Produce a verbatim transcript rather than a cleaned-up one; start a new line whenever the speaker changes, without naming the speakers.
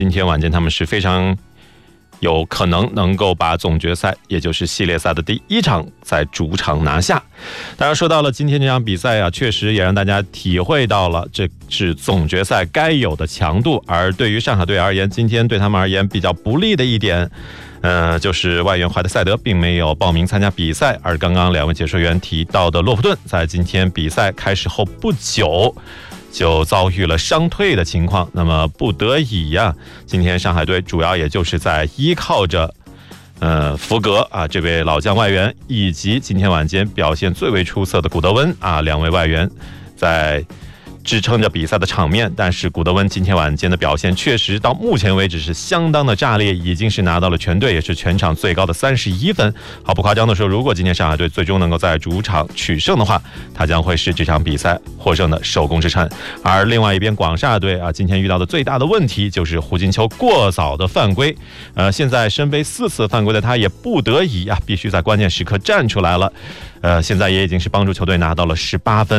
今天晚间他们是非常有可能能够把总决赛，也就是系列赛的第一场在主场拿下。当然说到了今天这场比赛啊，确实也让大家体会到了这是总决赛该有的强度。而对于上海队而言，今天对他们而言比较不利的一点，呃，就是外援怀特塞德并没有报名参加比赛，而刚刚两位解说员提到的洛夫顿，在今天比赛开始后不久就遭遇了伤退的情况，那么不得已呀、啊，今天上海队主要也就是在依靠着呃福格啊这位老将外援，以及今天晚间表现最为出色的古德温啊两位外援在支撑着比赛的场面。但是古德温今天晚间的表现确实到目前为止是相当的炸裂，已经是拿到了全队也是全场最高的三十一分。毫不夸张的说，如果今天上海队最终能够在主场取胜的话，他将会是这场比赛获胜的首功之臣。而另外一边广厦队啊，今天遇到的最大的问题就是胡金秋过早的犯规，呃，现在身背四次犯规的他也不得已啊，必须在关键时刻站出来了，呃，现在也已经是帮助球队拿到了十八分。